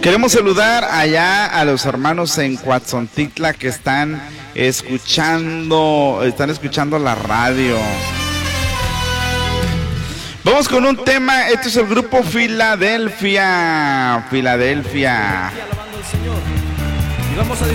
Queremos saludar allá a los hermanos en Cuatzontitla que están escuchando la radio. Vamos con un tema. Este es el grupo Filadelfia. Alabando al Señor. Y vamos a